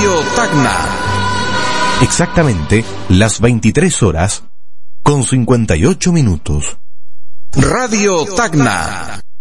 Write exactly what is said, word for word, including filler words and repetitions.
Radio Tacna. Exactamente las veintitrés horas con cincuenta y ocho minutos. Radio Tacna.